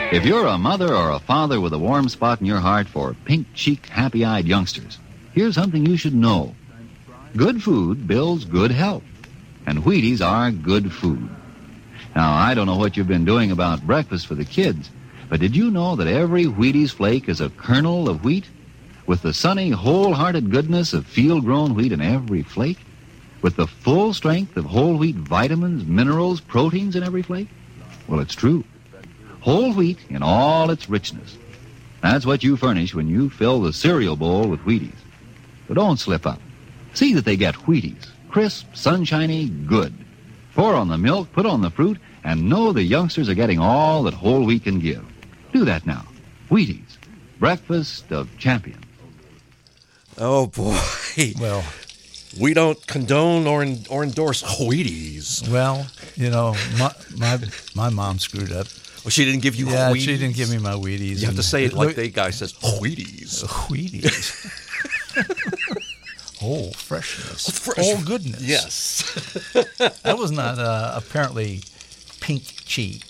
If you're a mother or a father with a warm spot in your heart for pink-cheeked, happy-eyed youngsters, here's something you should know. Good food builds good health, and Wheaties are good food. Now, I don't know what you've been doing about breakfast for the kids, but did you know that every Wheaties flake is a kernel of wheat? With the sunny, wholehearted goodness of field-grown wheat in every flake? With the full strength of whole wheat vitamins, minerals, proteins in every flake? Well, it's true. Whole wheat in all its richness. That's what you furnish when you fill the cereal bowl with Wheaties. But don't slip up. See that they get Wheaties. Crisp, sunshiny, good. Pour on the milk, put on the fruit, and know the youngsters are getting all that whole wheat can give. Do that now. Wheaties. Breakfast of champions. Oh, boy. Well, we don't condone or endorse Wheaties. well, you know, my mom screwed up. Well, she didn't give you Yeah, Wheaties? she didn't give me my Wheaties. You have to say it like the guy says, Wheaties. Wheaties. Whole freshness. Fresh. Whole goodness. Yes. That was not apparently pink cheek.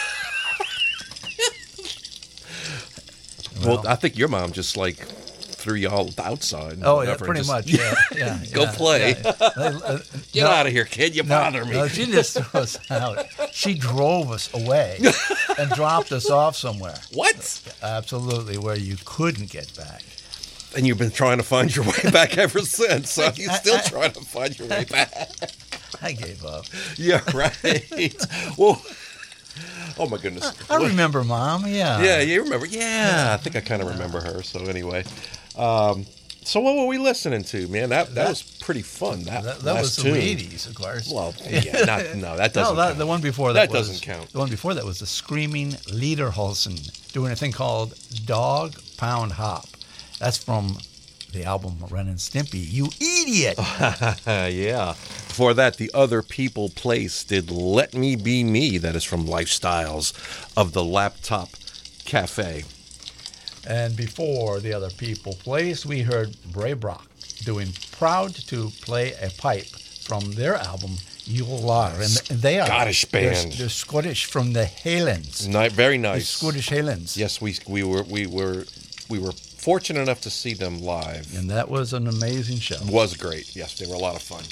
Well, I think your mom just like threw you all outside. Oh, yeah, pretty much. Yeah. Go play. Yeah. Get out of here, kid. You bother me. No, she just threw us out. She drove us away and dropped us off somewhere. What? Absolutely, where you couldn't get back. And you've been trying to find your way back ever since. So you're still trying to find your way back. I gave up. Yeah, right. Well, oh my goodness. I remember Mom, yeah. Yeah, you remember. Yeah, I think I kind of remember her. So anyway, so what were we listening to, man? That was pretty fun. That was the tune. 80s, of course. Well, yeah, that doesn't. No, count. the one before that was, doesn't count. The one before that was the Screaming Lederhosen doing a thing called Dog Pound Hop. That's from the album Ren and Stimpy. You idiot! Yeah. Before that, the Other People Place did Let Me Be Me. That is from Lifestyles of the Laptop Cafe. And before the Other People Place, we heard Bray Brock doing Proud to Play a Pipe from their album You'll Lie. And they are Scottish band. They're Scottish from the Highlands. Very nice. The Scottish Highlands. Yes, we were fortunate enough to see them live. And that was an amazing show. It was great. Yes, they were a lot of fun.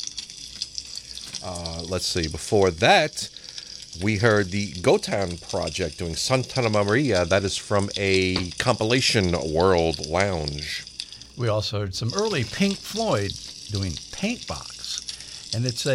Let's see. Before that, we heard the Gotown Project doing Santa Maria. That is from a compilation, World Lounge. We also heard some early Pink Floyd doing Paintbox. And it's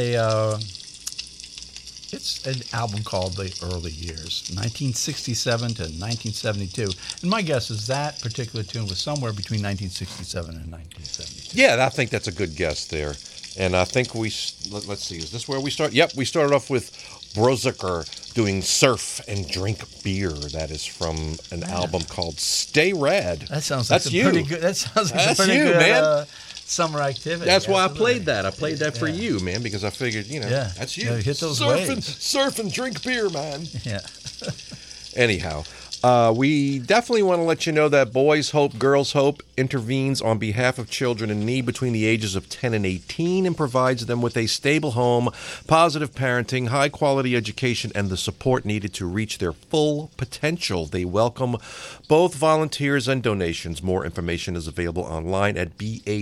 an album called The Early Years, 1967 to 1972. And my guess is that particular tune was somewhere between 1967 and 1972. Yeah, I think that's a good guess there. And I think let's see, is this where we start? Yep, we started off with Brozucker doing Surf and Drink Beer. That is from an album called Stay Rad. That sounds like pretty good. That sounds like a pretty good man. Summer activity. That's why Absolutely. I played that. I played that for you, man, because I figured, that's you. Yeah, hit those surf and drink beer, man. Yeah. Anyhow, we definitely want to let you know that Boys Hope, Girls Hope intervenes on behalf of children in need between the ages of 10 and 18 and provides them with a stable home, positive parenting, high-quality education, and the support needed to reach their full potential. They welcome both volunteers and donations. More information is available online at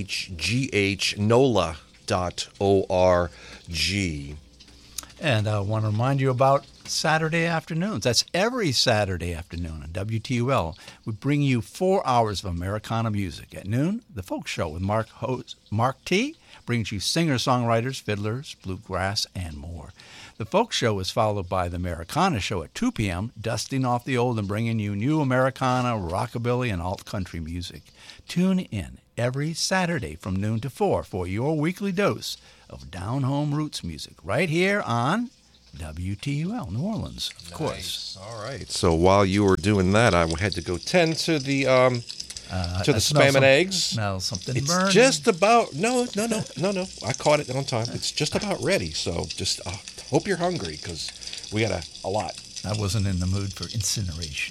bhghnola.org. And I want to remind you about Saturday afternoons. That's every Saturday afternoon on WTUL. We bring you 4 hours of Americana music. At noon, The Folk Show with Mark T. brings you singer-songwriters, fiddlers, bluegrass, and more. The Folk Show is followed by the Americana Show at 2 p.m., dusting off the old and bringing you new Americana, rockabilly, and alt-country music. Tune in every Saturday from noon to 4 for your weekly dose of down-home roots music right here on WTUL New Orleans, of course. All right. So while you were doing that, I had to go tend to the spam and eggs. Smells something It's burning. just about no. I caught it on time. It's just about ready. So just hope you're hungry because we got a lot. I wasn't in the mood for incineration.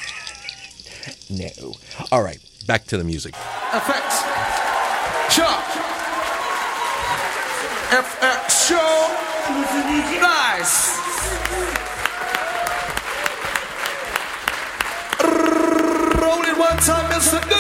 No. All right. Back to the music. FX. Chuck. FX Show. Nice. time, Mr.